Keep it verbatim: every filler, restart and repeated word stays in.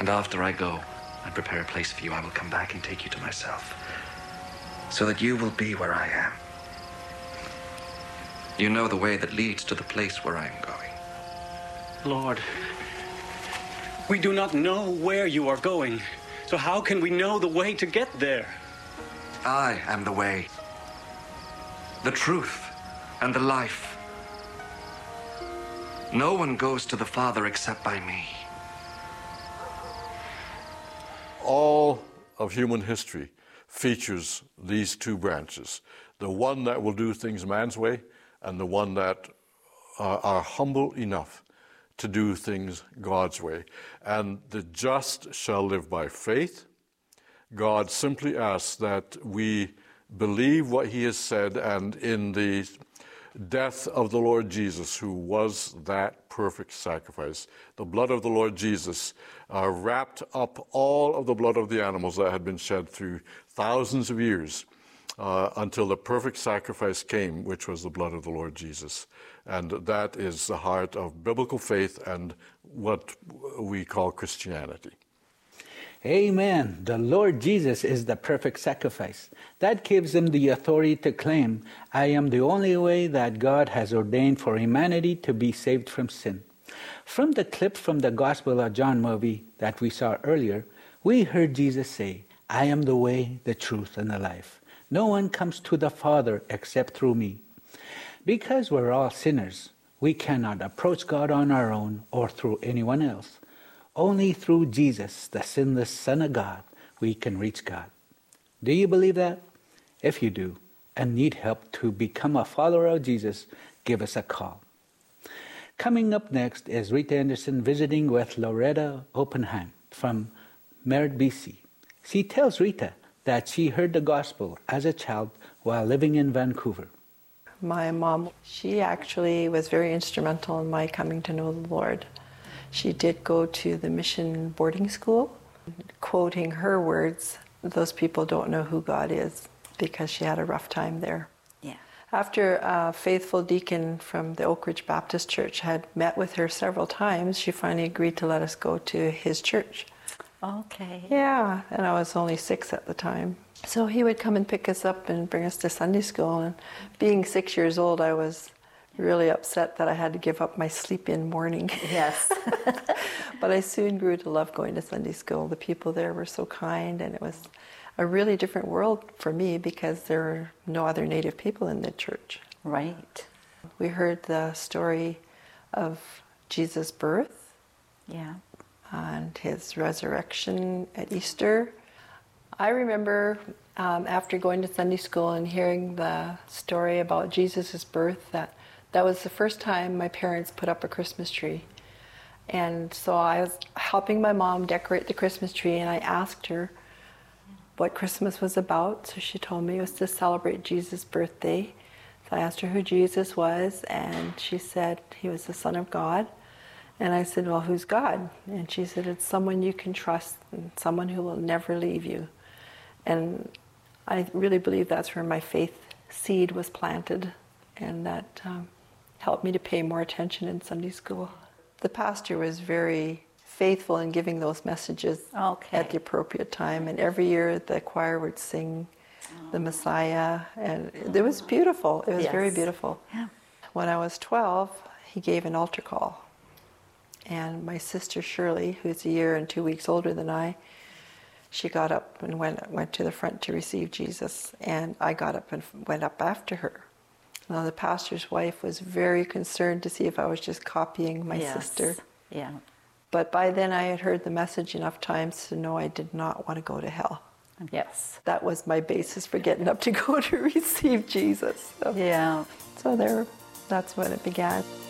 And after I go and prepare a place for you, I will come back and take you to myself, so that you will be where I am. You know the way that leads to the place where I am going. Lord, we do not know where you are going, so how can we know the way to get there? I am the way, the truth, and the life. No one goes to the Father except by me. All of human history features these two branches. The one that will do things man's way, and the one that uh, are humble enough to do things God's way. And the just shall live by faith. God simply asks that we believe what he has said, and in the death of the Lord Jesus, who was that perfect sacrifice, the blood of the Lord Jesus uh, wrapped up all of the blood of the animals that had been shed through thousands of years uh, until the perfect sacrifice came, which was the blood of the Lord Jesus. And that is the heart of biblical faith and what we call Christianity. Amen. The Lord Jesus is the perfect sacrifice. That gives him the authority to claim, I am the only way that God has ordained for humanity to be saved from sin. From the clip from the Gospel of John movie that we saw earlier, we heard Jesus say, I am the way, the truth, and the life. No one comes to the Father except through me. Because we're all sinners, we cannot approach God on our own or through anyone else. Only through Jesus, the sinless Son of God, we can reach God. Do you believe that? If you do, and need help to become a follower of Jesus, give us a call. Coming up next is Rita Anderson visiting with Loretta Oppenheim from Merritt, B C. She tells Rita that she heard the gospel as a child while living in Vancouver. My mom, she actually was very instrumental in my coming to know the Lord. She did go to the mission boarding school. Quoting her words, those people don't know who God is, because she had a rough time there. Yeah. After a faithful deacon from the Oak Ridge Baptist Church had met with her several times, she finally agreed to let us go to his church. Okay. Yeah, and I was only six at the time. So he would come and pick us up and bring us to Sunday school. And being six years old, I was really upset that I had to give up my sleep-in morning. Yes. But I soon grew to love going to Sunday school. The people there were so kind, and it was a really different world for me because there were no other Native people in the church. Right. We heard the story of Jesus' birth. Yeah. And his resurrection at Easter. I remember um, after going to Sunday school and hearing the story about Jesus' birth, that that was the first time my parents put up a Christmas tree. And so I was helping my mom decorate the Christmas tree, and I asked her what Christmas was about. So she told me it was to celebrate Jesus' birthday. So I asked her who Jesus was, and she said he was the Son of God. And I said, well, who's God? And she said, it's someone you can trust, and someone who will never leave you. And I really believe that's where my faith seed was planted, and that um, helped me to pay more attention in Sunday school. The pastor was very faithful in giving those messages okay. at the appropriate time, and every year the choir would sing oh. the Messiah, and it was beautiful. It was yes. very beautiful. Yeah. When I was twelve, he gave an altar call. And my sister Shirley, who's a year and two weeks older than I, she got up and went went to the front to receive Jesus, and I got up and went up after her. Now the pastor's wife was very concerned to see if I was just copying my yes. sister. Yeah. But by then I had heard the message enough times to know I did not want to go to hell. Yes. That was my basis for getting up to go to receive Jesus. So, yeah. So there, that's when it began.